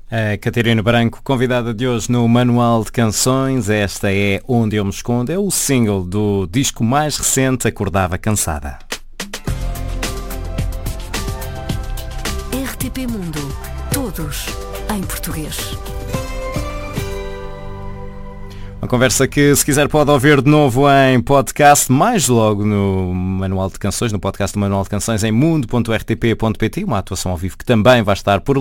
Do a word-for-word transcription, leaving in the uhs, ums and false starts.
A Catarina Branco, convidada de hoje no Manual de Canções. Esta é Onde Eu Me Escondo, é o single do disco mais recente, Acordava Cansada. R T P Mundo, todos em português. Uma conversa que, se quiser, pode ouvir de novo em podcast, mais logo no Manual de Canções, no podcast do Manual de Canções, em mundo ponto r t p ponto p t, uma atuação ao vivo que também vai estar por